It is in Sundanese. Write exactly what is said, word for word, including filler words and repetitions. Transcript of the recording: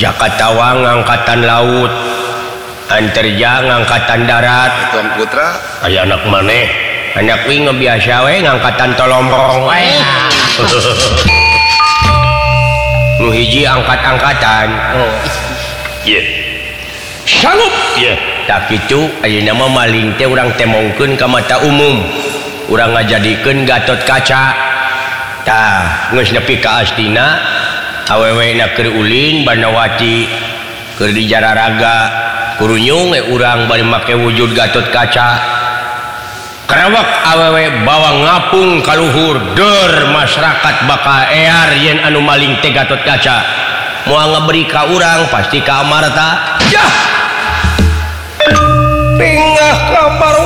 Jakatawang angkatan laut, Anterja angkatan darat. Tuan Putra Aya anak maneh, anak wi ngebiasa we ngangkatan tolomprong we. Nu hiji angkat-angkatan. Oh. Ieu. Sanggup. Ieu. Tak kitu ayeuna mah maling teh urang teh mongkeun ka mata umum. Urang ngajadikeun Gatot Kaca. Tah, geus nepi ka astina, awewe na keur ulin Banawati keur di Jararaga, kurunyung we urang bari make wujud Gatot Kaca. Karawak awewe bawa ngapung ka luhur deur masyarakat bakal ear yen anu maling teh Gatot Kaca. Moal ngaberi ka urang pasti ka amarta. Yah! Pingah kamar